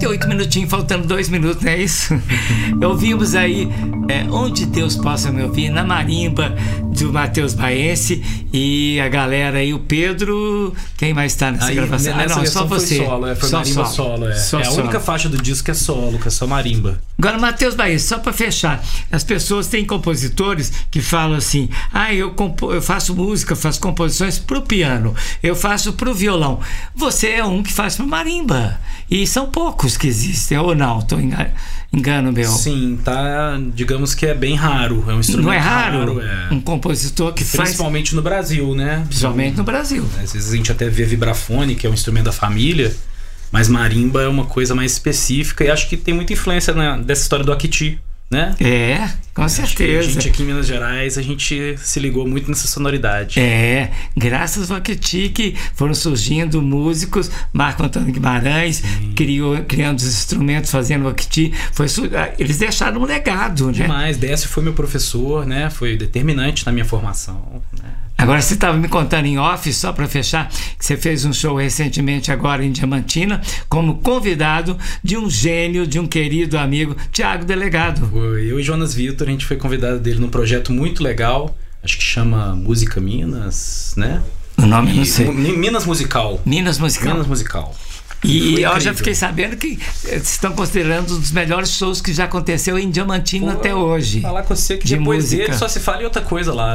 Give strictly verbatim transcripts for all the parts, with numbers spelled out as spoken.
quarenta e oito minutinhos, faltando dois minutos, não é isso? Ouvimos aí é, Onde Deus Possa Me Ouvir, na marimba do Matheus Baense, e a galera aí, o Pedro, quem mais está nessa aí, gravação? Nessa ah, não, só você. Foi solo, é, foi só marimba solo, solo, é. Só é a solo. única faixa do disco que é solo, que é só marimba. Agora, Matheus Baense, só para fechar, as pessoas têm compositores que falam assim: ah, eu, compo- eu faço música, faço composições pro piano, eu faço pro violão. Você é um que faz pro marimba. E são poucos que existem, ou não? Estou engano meu. Sim, tá, digamos que é bem raro. É um instrumento não é raro, raro é. Um compositor que faz. Principalmente no Brasil, né? Principalmente no Brasil. Às vezes a gente até vê vibrafone, que é um instrumento da família, mas marimba é uma coisa mais específica, e acho que tem muita influência na, dessa história do Akiti, né? É, com certeza. A gente aqui em Minas Gerais, a gente se ligou muito nessa sonoridade. É, graças ao Akiti que foram surgindo músicos, Marco Antônio Guimarães criou, criando os instrumentos, fazendo o Akiti, foi, eles deixaram um legado, né? Demais, Décio foi meu professor, né? Foi determinante na minha formação, né? Agora, você estava me contando em off, só para fechar, que você fez um show recentemente agora em Diamantina, como convidado de um gênio, de um querido amigo, Tiago Delegado. Foi, eu e Jonas Vitor, a gente foi convidado dele num projeto muito legal, acho que chama Música Minas, né? O nome e, não sei. Minas Musical. Minas Musical. Minas Musical. E eu já fiquei sabendo que estão considerando um dos melhores shows que já aconteceu em Diamantina Pô, até hoje. Falar com você que de depois música. dele só se fala em outra coisa lá.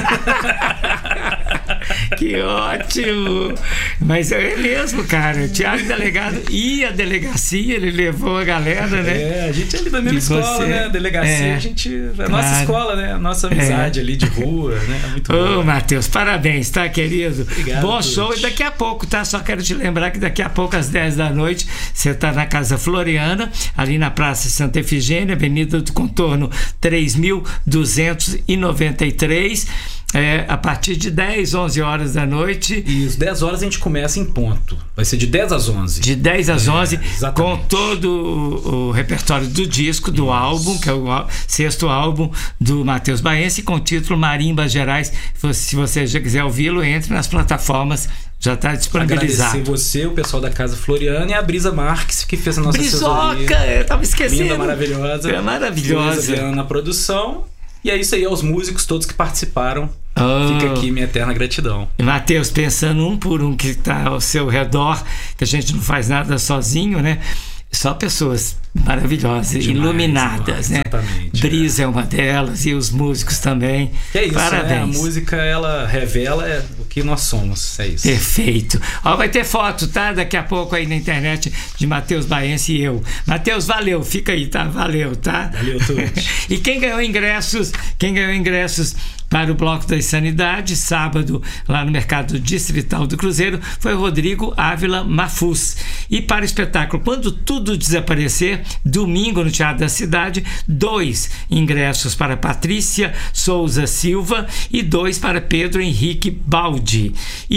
Que ótimo! Mas é mesmo, cara. O Tiago Delegado e a delegacia, ele levou a galera, né? É, a gente é ali da mesma e escola, você, né? Delegacia, é, a gente. A claro. Nossa escola, né? A nossa amizade é. ali de rua, né? Muito bom. Ô, Matheus, parabéns, tá, querido? Obrigado. Bom show. E daqui a pouco, tá? Só quero te lembrar que daqui a pouco, às dez da noite, você tá na Casa Floriana, ali na Praça Santa Efigênia, Avenida do Contorno três mil duzentos e noventa e três. É, a partir de dez, onze horas da noite. Isso, dez horas a gente começa em ponto. Vai ser de dez às onze. De dez às onze, é, com todo o, o repertório do disco, do Isso. álbum, que é o sexto álbum do Matheus Baense, com o título Marimbas Gerais. Se você já quiser ouvi-lo, entre nas plataformas. Já está disponibilizado. Agradecer você, o pessoal da Casa Floriana, e a Brisa Marques, que fez a nossa Brizoca, assessoria. Eu tava esquecendo. Linda, maravilhosa. É maravilhosa. Brisa na produção. E é isso aí, aos músicos todos que participaram. Oh. Fica aqui minha eterna gratidão. E Matheus, pensando um por um que está ao seu redor, que a gente não faz nada sozinho, né? Só pessoas maravilhosas, demais, iluminadas, né? Brisa é. é uma delas, e os músicos também. Que é isso, parabéns. Né? A música, ela revela o que nós somos, é isso. Perfeito. Ó, vai ter foto, tá? Daqui a pouco aí na internet de Matheus Baense e eu. Matheus, valeu, fica aí, tá? Valeu, tá? Valeu, tudo. E quem ganhou ingressos, quem ganhou ingressos para o Bloco da Insanidade, sábado, lá no Mercado Distrital do Cruzeiro, foi o Rodrigo Ávila Mafuz. E para o espetáculo Quando Tudo Desaparecer, domingo no Teatro da Cidade, dois ingressos para Patrícia Souza Silva e dois para Pedro Henrique Baldi.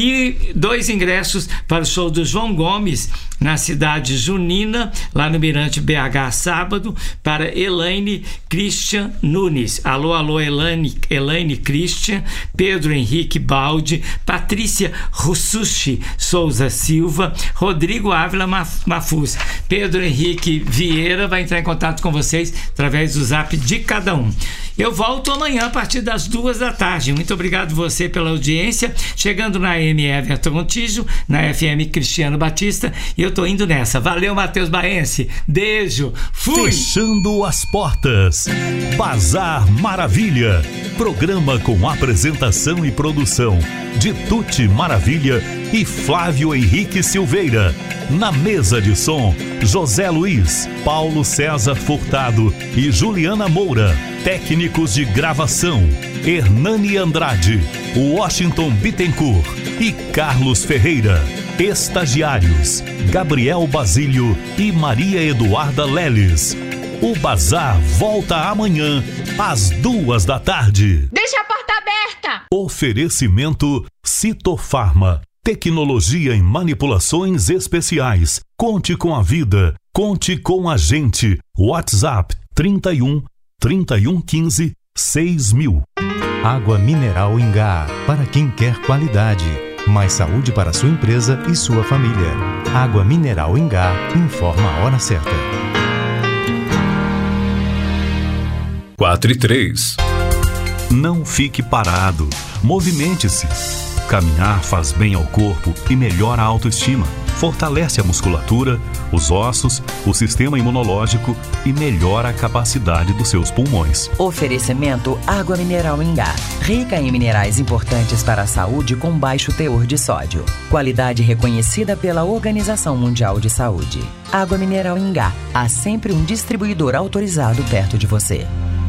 E dois ingressos para o show do João Gomes, na Cidade Junina, lá no Mirante B H, sábado, para Elaine Christian Nunes. Alô, alô, Elaine, Elaine Christian, Pedro Henrique Baldi, Patrícia Russushi Souza Silva, Rodrigo Ávila Mafuz. Pedro Henrique Vieira vai entrar em contato com vocês através do zap de cada um. Eu volto amanhã a partir das duas da tarde. Muito obrigado você pela audiência. Chegando na A M Everton Montijo, na F M Cristiano Batista, e eu tô indo nessa. Valeu, Matheus Baense. Beijo. Fui. Fechando as portas. Bazar Maravilha. Programa com apresentação e produção de Tuti Maravilha e Flávio Henrique Silveira. Na mesa de som, José Luiz, Paulo César Furtado e Juliana Moura. Técnicos de gravação, Hernani Andrade, Washington Bittencourt e Carlos Ferreira. Estagiários, Gabriel Basílio e Maria Eduarda Leles. O Bazar volta amanhã, às duas da tarde. Deixa a porta aberta! Oferecimento Citofarma. Tecnologia em manipulações especiais. Conte com a vida. Conte com a gente. WhatsApp trinta e um, trinta e um quinze, seis mil. Água mineral Ingá. Para quem quer qualidade. Mais saúde para sua empresa e sua família. Água Mineral Ingá informa a hora certa. quatro e três. Não fique parado. Movimente-se. Caminhar faz bem ao corpo e melhora a autoestima. Fortalece a musculatura, os ossos, o sistema imunológico e melhora a capacidade dos seus pulmões. Oferecimento Água Mineral Ingá. Rica em minerais importantes para a saúde com baixo teor de sódio. Qualidade reconhecida pela Organização Mundial de Saúde. Água Mineral Ingá. Há sempre um distribuidor autorizado perto de você.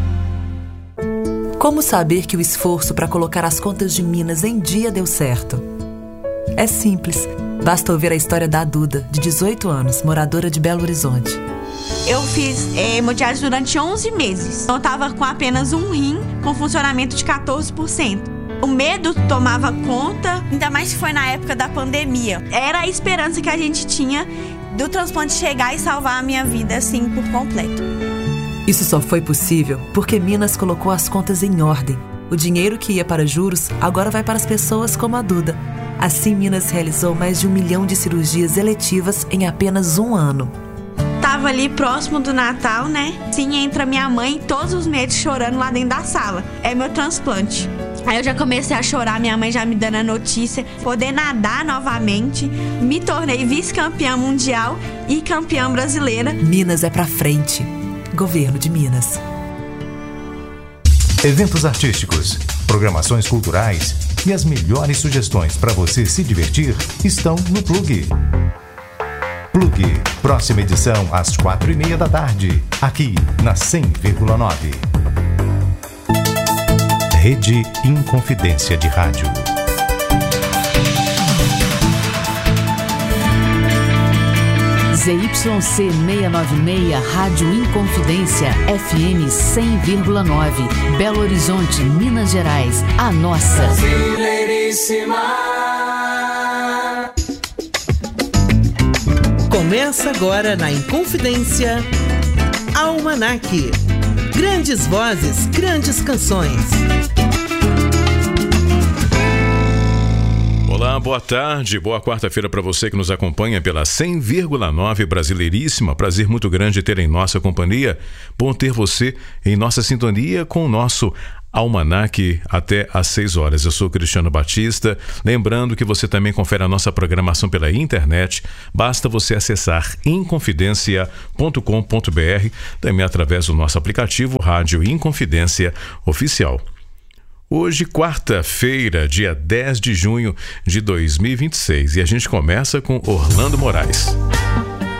Como saber que o esforço para colocar as contas de Minas em dia deu certo? É simples. Basta ouvir a história da Duda, de dezoito anos, moradora de Belo Horizonte. Eu fiz é, hemodiálise durante onze meses. Eu estava com apenas um rim, com funcionamento de quatorze por cento. O medo tomava conta, ainda mais que foi na época da pandemia. Era a esperança que a gente tinha do transplante chegar e salvar a minha vida, assim, por completo. Isso só foi possível porque Minas colocou as contas em ordem. O dinheiro que ia para juros agora vai para as pessoas como a Duda. Assim, Minas realizou mais de um milhão de cirurgias eletivas em apenas um ano. Tava ali próximo do Natal, né? Sim, entra minha mãe todos os meses chorando lá dentro da sala. É meu transplante. Aí eu já comecei a chorar, minha mãe já me dando a notícia. Poder nadar novamente. Me tornei vice-campeã mundial e campeã brasileira. Minas é pra frente. Governo de Minas. Eventos artísticos, programações culturais e as melhores sugestões para você se divertir estão no Plug. Plug, próxima edição às quatro e meia da tarde, aqui na cem vírgula nove. Rede Inconfidência de Rádio. Z Y C seiscentos e noventa e seis, Rádio Inconfidência, F M cem vírgula nove, Belo Horizonte, Minas Gerais, a nossa. Brasileiríssima. Começa agora na Inconfidência, Almanac. Grandes vozes, grandes canções. Olá, boa tarde, boa quarta-feira para você que nos acompanha pela cem vírgula nove Brasileiríssima. Prazer muito grande ter em nossa companhia. Bom ter você em nossa sintonia com o nosso Almanac até às seis horas. Eu sou Cristiano Batista. Lembrando que você também confere a nossa programação pela internet. Basta você acessar inconfidencia ponto com ponto b r, também através do nosso aplicativo Rádio Inconfidência Oficial. Hoje, quarta-feira, dia dez de junho de dois mil e vinte e seis, e a gente começa com Orlando Moraes.